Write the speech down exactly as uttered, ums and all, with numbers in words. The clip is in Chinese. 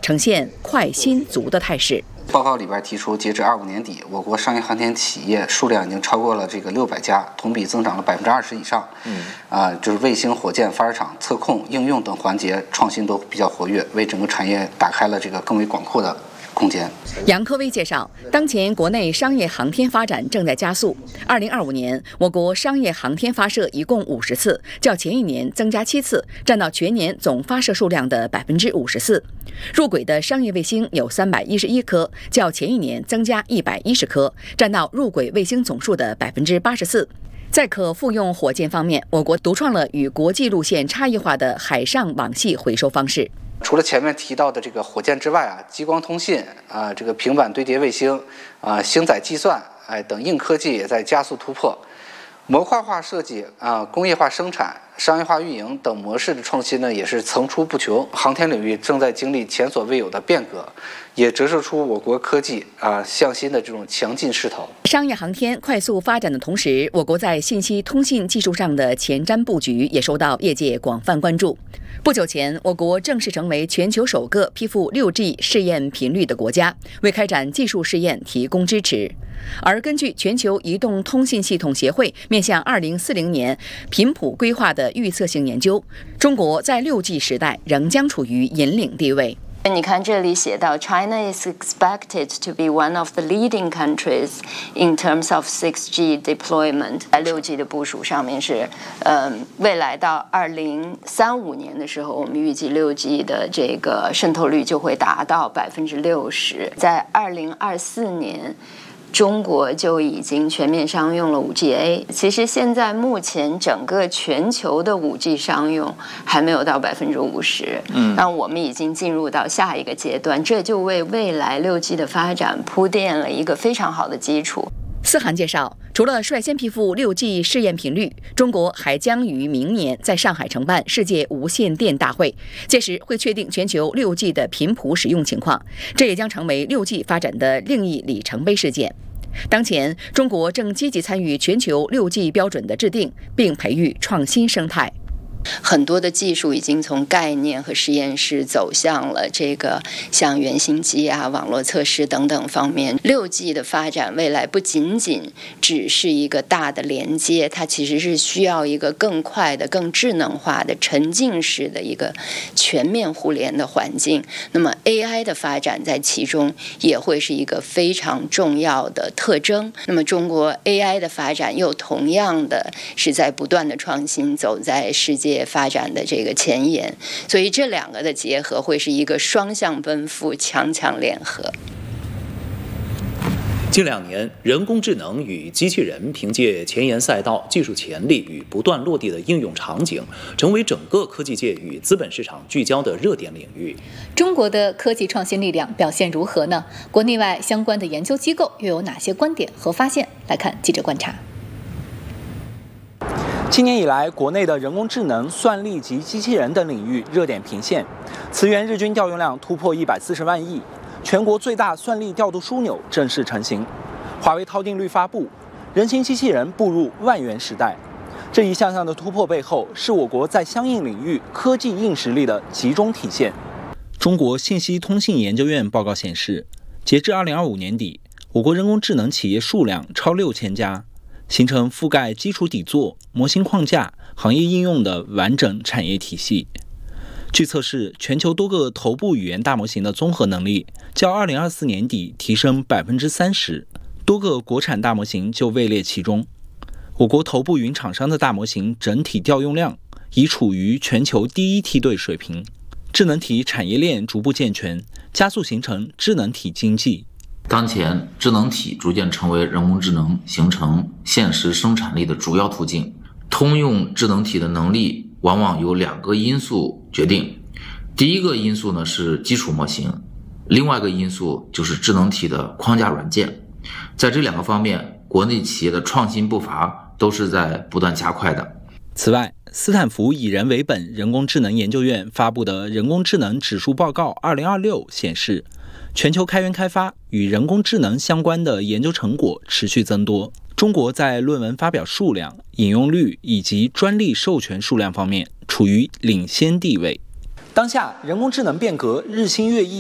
呈现快新足的态势。 报告里边提出，截至二五年底，我国商业航天企业数量已经超过了这个六百家，同比增长了百分之二十以上。嗯，啊、呃，就是卫星、火箭、发射场、测控、应用等环节创新都比较活跃，为整个产业打开了这个更为广阔的空间。 杨科威介绍，当前国内商业航天发展正在加速。二零二五年，我国商业航天发射一共五十次，较前一年增加七次，占到全年总发射数量的百分之五十四。入轨的商业卫星有三百一十一颗，较前一年增加一百一十颗，占到入轨卫星总数的百分之八十四。在可复用火箭方面，我国独创了与国际路线差异化的海上网系回收方式。 除了前面提到的这个火箭之外啊，激光通信啊、这个平板堆叠卫星啊、星载计算哎等硬科技也在加速突破。模块化设计啊、工业化生产、商业化运营等模式的创新呢，也是层出不穷。航天领域正在经历前所未有的变革，也折射出我国科技啊、向新的这种强劲势头。 商业航天快速发展的同时，我国在信息通信技术上的前瞻布局也受到业界广泛关注。不久前，我国正式成为全球首个批复 六 G 试验频率的国家，为开展技术试验提供支持。而根据全球移动通信系统协会面向二零四零年频谱规划的预测性研究，中国在 六 G 时代仍将处于引领地位。 你看这里写到 China is expected to be one of the leading countries in terms of 六 G deployment。 在 六 G 的部署上面是嗯，未来到二零三五年的时候，我们预计 六 G 的这个渗透率就会达到百分之六十。在二零二四年，中国就已经全面商用了 五 G A。 其实现在目前整个全球的 五 G 商用还没有到百分之五十，嗯，那我们已经进入到下一个阶段，这就为未来 六 G 的发展铺垫了一个非常好的基础。 思涵介绍，除了率先批复 六 G 试验频率，中国还将于明年在上海承办世界无线电大会，届时会确定全球 六 G 的频谱使用情况，这也将成为 六 G 发展的另一里程碑事件。当前，中国正积极参与全球 六 G 标准的制定，并培育创新生态。 很多的技术已经从概念和实验室走向了这个像原型机啊、网络测试等等方面。六 G 的发展未来不仅仅只是一个大的连接，它其实是需要一个更快的、更智能化的沉浸式的一个全面互联的环境。那么 A I 的发展在其中也会是一个非常重要的特征。那么中国 A I 的发展又同样的是在不断的创新，走在世界发展的这个前沿，所以这两个的结合会是一个双向奔赴、强强联合。 近两年，人工智能与机器人凭借前沿赛道、技术潜力与不断落地的应用场景，成为整个科技界与资本市场聚焦的热点领域。 中国的科技创新力量表现如何呢？国内外相关的研究机构又有哪些观点和发现？来看记者观察。 今年以来，国内的人工智能、算力及机器人等领域热点频现，此元日均调用量突破一百四十万亿，全国最大算力调度枢纽正式成型。华为韬定律发布，人形机器人步入万元时代。这一项项的突破背后，是我国在相应领域科技硬实力的集中体现。中国信息通信研究院报告显示，截至二零二五年底，我国人工智能企业数量超六千家。形成覆盖基础底座、模型框架、行业应用的完整产业体系。据测试，全球多个头部语言大模型的综合能力较二零二四年底提升百分之三十，多个国产大模型就位列其中。我国头部云厂商的大模型整体调用量已处于全球第一梯队水平，智能体产业链逐步健全，加速形成智能体经济。 当前，智能体逐渐成为人工智能形成现实生产力的主要途径。通用智能体的能力往往由两个因素决定，第一个因素呢是基础模型，另外一个因素就是智能体的框架软件。在这两个方面，国内企业的创新步伐都是在不断加快的。 此外，斯坦福以人为本人工智能研究院发布的人工智能指数报告二零二六显示，全球开源开发与人工智能相关的研究成果持续增多。中国在论文发表数量、引用率以及专利授权数量方面处于领先地位。当下，人工智能变革日新月异，